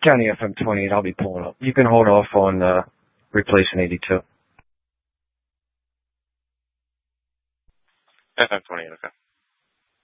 County FM28, I'll be pulling up. You can hold off on replacing 82. FM28, okay.